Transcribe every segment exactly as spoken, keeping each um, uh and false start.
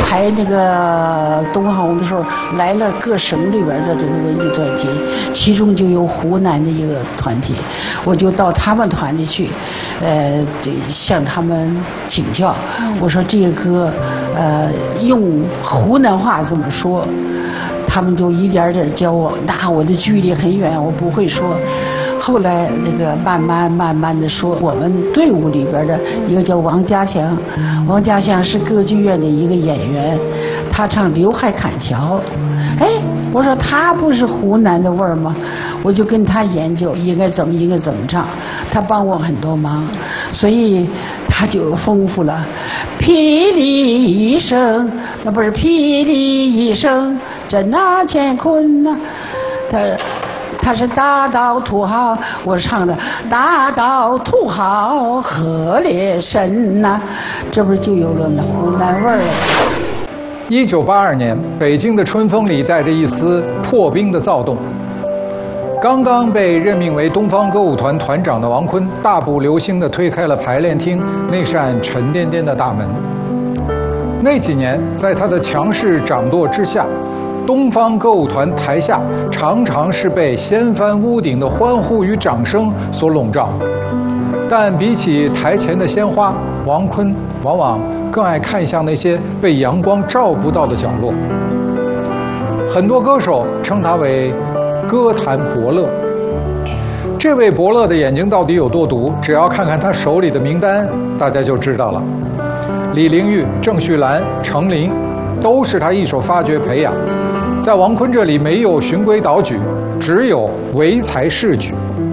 排那个东方红的时候，来了各省里边的这个文艺团体，其中就有湖南的一个团体，我就到他们团里去，呃，向他们请教。我说这个歌，呃，用湖南话怎么说？他们就一点点教我，那我的距离很远，我不会说。后来那个慢慢慢慢的说，我们队伍里边的一个叫王家祥，王家祥是歌剧院的一个演员，他唱《刘海砍樵》。哎，我说他不是湖南的味儿吗？我就跟他研究应该怎么应该怎么唱，他帮我很多忙，所以他就丰富了。霹雳一声，那不是霹雳一声，震那乾坤呐、啊，他。他是大道土豪，我唱的大道土豪何烈神呐、啊，这不是就有了那湖南味儿了。 一九八二年，北京的春风里带着一丝破冰的躁动。刚刚被任命为东方歌舞团团长的王坤，大步流星地推开了排练厅那扇沉甸甸的大门。那几年，在他的强势掌舵之下，东方歌舞团台下常常是被掀翻屋顶的欢呼与掌声所笼罩，但比起台前的鲜花，王坤往往更爱看向那些被阳光照不到的角落。很多歌手称他为歌坛伯乐。这位伯乐的眼睛到底有多毒，只要看看他手里的名单，大家就知道了。李玲玉、郑绪岚、程琳都是他一手发掘培养，在王坤这里没有循规蹈矩，只有唯才是举。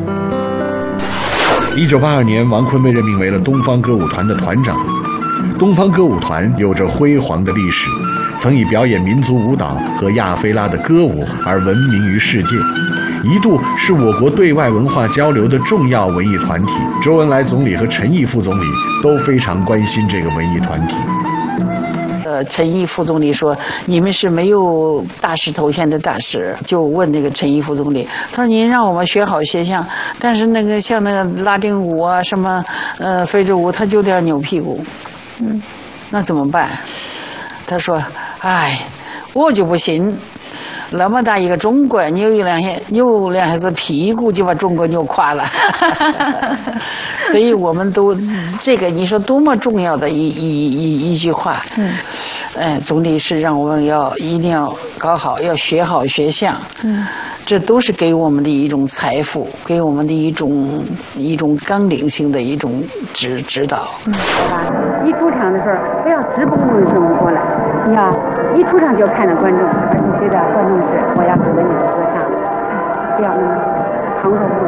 一九八二年，王坤被任命为了东方歌舞团的团长。东方歌舞团有着辉煌的历史，曾以表演民族舞蹈和亚非拉的歌舞而闻名于世界，一度是我国对外文化交流的重要文艺团体。周恩来总理和陈毅副总理都非常关心这个文艺团体。 呃，陈毅副总理说：“你们是没有大使头衔的大使。”就问那个陈毅副总理，他说：“您让我们学好学像，但是那个像那个拉丁舞啊，什么呃非洲舞，他就有点扭屁股。嗯，那怎么办？”他说：“哎，我就不信。”那么大一个中国，扭一两下，扭两下子屁股就把中国扭垮了。所以我们都这个，你说多么重要的一一一一句话。嗯，哎，总理是让我们要一定要搞好，要学好学像。嗯，这都是给我们的一种财富，给我们的一种一种纲领性的一种指指导。嗯，好吧。一出场的时候，不要直蹦蹦这么过来，你要一出场就看着观众，而且觉得观众是我要跟着你的歌唱，不要那么旁若无